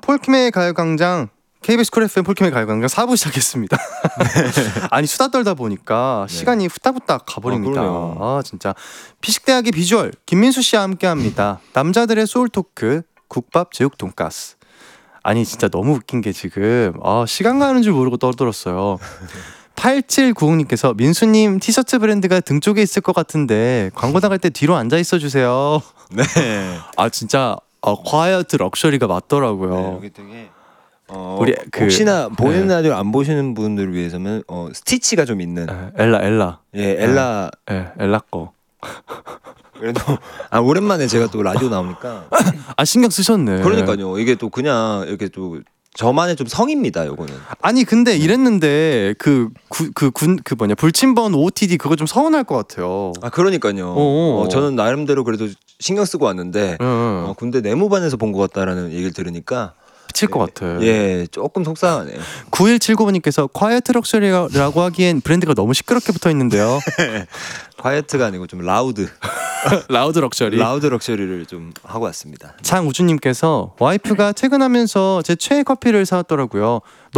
폴킴의 가요광장 KBS 쿨 FM 폴킴의 가요광장 4부 시작했습니다. 아니 수다 떨다 보니까 시간이 후딱후딱 가버립니다. 진짜 피식대학의 비주얼 김민수 씨와 함께합니다. 남자들의 소울 토크 국밥 제육 돈가스. 아니 진짜 너무 웃긴 게 지금 시간 가는 줄 모르고 떠들었어요. 8790님께서 민수님 티셔츠 브랜드가 등 쪽에 있을 것 같은데 광고 나갈 때 뒤로 앉아 있어 주세요. 네. 진짜 콰이어트 럭셔리가 맞더라고요. 네, 여기 되게 우리 혹시나 보이는 라디오 안 보시는 분들을 위해서는 스티치가 좀 있는 엘라 엘라 거. 그래도 오랜만에 제가 또 라디오 나오니까 신경 쓰셨네. 그러니까요. 이게 또 그냥 이렇게 또 저만의 좀 성입니다. 요거는. 아니 근데 이랬는데 불침번 OOTD 그거 좀 서운할 것 같아요. 그러니까요. 저는 나름대로 그래도 신경 쓰고 왔는데 군대 내무반에서 본 것 같다라는 얘기를 들으니까 미칠 것 같아. 예, 조금 속상하네요. 9179번님께서 콰이어트 럭셔리라고 하기엔 브랜드가 너무 시끄럽게 붙어 있는데요. 콰이어트가 아니고 좀 라우드 라우드 럭셔리를 좀 하고 왔습니다. 장우주님께서 와이프가 퇴근하면서 제 최애 커피를 사왔더라고요.